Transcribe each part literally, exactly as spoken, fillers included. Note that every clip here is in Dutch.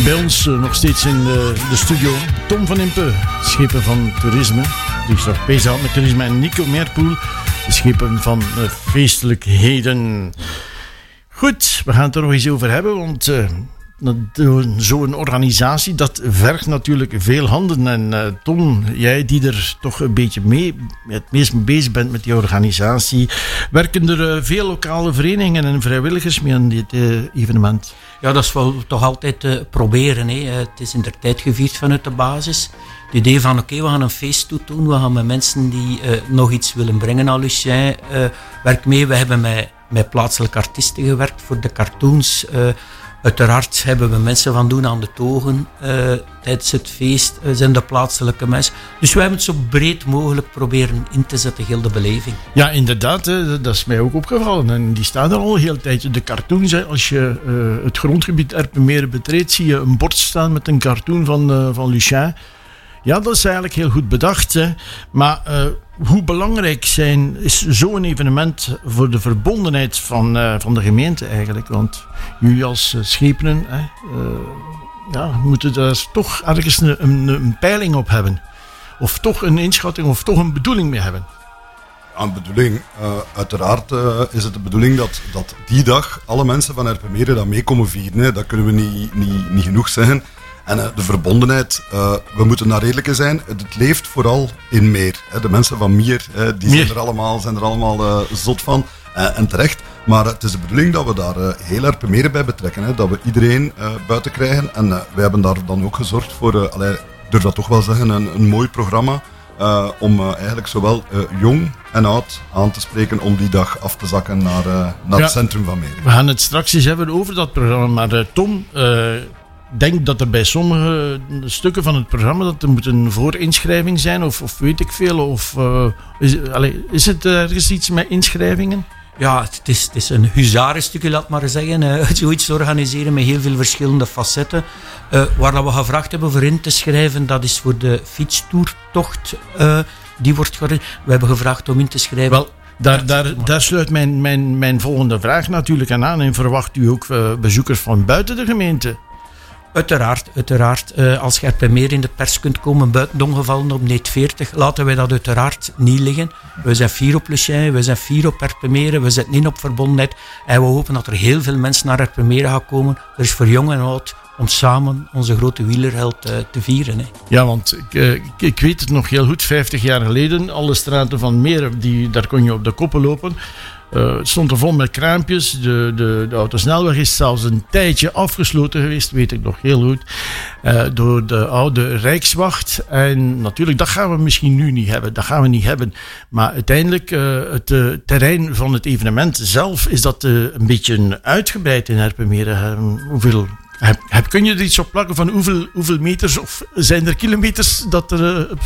Bij ons uh, nog steeds in de, de studio Tom van Impe, schepen van toerisme, die zich bezighoudt met toerisme, en Nico Meerpoel, de schepen van uh, feestelijkheden. Goed, we gaan het er nog eens over hebben, want uh, zo'n organisatie, dat vergt natuurlijk veel handen. En uh, Tom, jij die er toch een beetje mee, het meest mee bezig bent met die organisatie, werken er uh, veel lokale verenigingen en vrijwilligers mee aan dit uh, evenement? Ja, dat is wel toch altijd uh, proberen. Hè. Uh, het is in de tijd gevierd vanuit de basis. Het idee van, oké, okay, we gaan een feest doen. We gaan met mensen die uh, nog iets willen brengen aan Lucien uh, werk mee. We hebben met, met plaatselijke artiesten gewerkt voor de cartoons. Uh, uiteraard hebben we mensen van doen aan de togen. Uh, tijdens het feest uh, zijn de plaatselijke mensen. Dus wij hebben het zo breed mogelijk proberen in te zetten, heel de beleving. Ja, inderdaad, hè, dat is mij ook opgevallen. En die staan er al heel de tijd. De cartoons, hè, als je uh, het grondgebied Erpenmeren betreedt, zie je een bord staan met een cartoon van, uh, van Lucien. Ja, dat is eigenlijk heel goed bedacht. Hè. Maar uh, hoe belangrijk zijn, is zo'n evenement voor de verbondenheid van, uh, van de gemeente eigenlijk? Want jullie als uh, schepenen hè, uh, ja, moeten daar toch ergens een, een, een peiling op hebben. Of toch een inschatting, of toch een bedoeling mee hebben. Een bedoeling. Uh, uiteraard uh, is het de bedoeling dat, dat die dag alle mensen van Erpenmeren dat mee komen vieren. Hè. Dat kunnen we niet, niet, niet genoeg zeggen. En uh, de verbondenheid, uh, we moeten daar redelijk in zijn, het leeft vooral in Meer. Hè. De mensen van Mier, uh, die Meer. Zijn, er allemaal, zijn er allemaal uh, zot van. Uh, en terecht. Maar uh, het is de bedoeling dat we daar uh, heel Erpenmeren bij betrekken. Hè. Dat we iedereen uh, buiten krijgen. En uh, wij hebben daar dan ook gezorgd voor, uh, allee, ik durf dat toch wel zeggen, een, een mooi programma. Uh, om uh, eigenlijk zowel uh, jong en oud aan te spreken om die dag af te zakken naar, uh, naar ja, het centrum van Meer. We gaan het straks eens hebben over dat programma. Maar uh, Tom... Uh, Ik denk dat er bij sommige stukken van het programma dat er moet een voorinschrijving zijn, of, of weet ik veel. Of, uh, is, allez, is het ergens iets met inschrijvingen? Ja, het is, het is een huzarenstukje, laat maar zeggen. Uh, zoiets te organiseren met heel veel verschillende facetten. Uh, waar dat we gevraagd hebben voor in te schrijven, dat is voor de fietstoertocht. Uh, die wordt georganiseerd. We hebben gevraagd om in te schrijven. Wel, Daar, daar, daar sluit mijn, mijn, mijn volgende vraag natuurlijk aan aan. En verwacht u ook uh, bezoekers van buiten de gemeente? Uiteraard, uiteraard. Uh, als je Erpenmeren in de pers kunt komen, buiten de ongevallen op Neet veertig, laten wij dat uiteraard niet liggen. We zijn fier op Lucien, we zijn fier op Erpenmeren, we zetten in op verbondenheid. En we hopen dat er heel veel mensen naar Erpenmeren gaan komen. Er is voor jong en oud om samen onze grote wielerheld uh, te vieren. Hè. Ja, want ik, uh, ik, ik weet het nog heel goed, vijftig jaar geleden, alle straten van Meer, die, daar kon je op de koppen lopen. Uh, het stond er vol met kraampjes. De, de, de autosnelweg is zelfs een tijdje afgesloten geweest, weet ik nog heel goed, uh, door de oude Rijkswacht. En natuurlijk, dat gaan we misschien nu niet hebben. Dat gaan we niet hebben. Maar uiteindelijk, uh, het uh, terrein van het evenement zelf, is dat uh, een beetje uitgebreid in Erpenmeren. Uh, hoeveel... Heb, heb, kun je er iets op plakken van hoeveel, hoeveel meters, of zijn er kilometers dat er... Uh,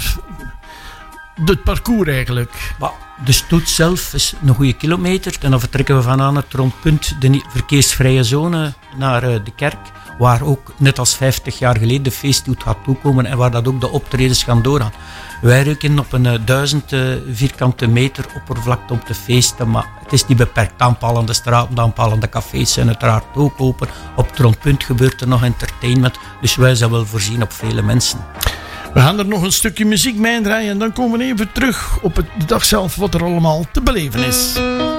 het parcours eigenlijk? Maar de stoet zelf is een goede kilometer. En dan vertrekken we vanaan het rondpunt, de verkeersvrije zone, naar uh, de kerk. Waar ook, net als vijftig jaar geleden, de feeststoet gaat toekomen. En waar dat ook de optredens gaan doorgaan. Wij rekenen op een uh, duizend uh, vierkante meter oppervlakte om te feesten. Maar het is niet beperkt. De aanpalende straten, de aanpalende cafés zijn uiteraard ook open. Op het rondpunt gebeurt er nog entertainment. Dus wij zijn wel voorzien op vele mensen. We gaan er nog een stukje muziek mee draaien en dan komen we even terug op het, de dag zelf wat er allemaal te beleven is.